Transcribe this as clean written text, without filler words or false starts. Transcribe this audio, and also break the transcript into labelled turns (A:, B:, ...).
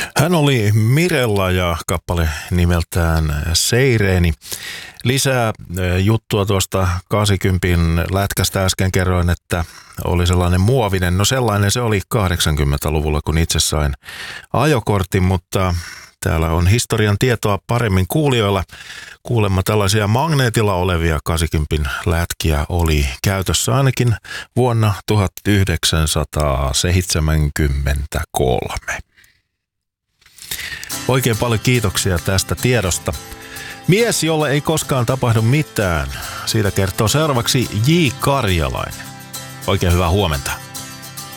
A: Hän oli Mirella ja kappale nimeltään Seireeni. Lisää juttua tuosta 80 lätkästä äsken kerroin, että oli sellainen muovinen. No sellainen se oli 80-luvulla, kun itse sain ajokortin, mutta täällä on historian tietoa paremmin kuulijoilla. Kuulemma tällaisia magneetilla olevia 80 lätkiä oli käytössä ainakin vuonna 1973. Oikein paljon kiitoksia tästä tiedosta. Mies, jolle ei koskaan tapahdu mitään. Siitä kertoo seuraavaksi J. Karjalainen. Oikein hyvää huomenta.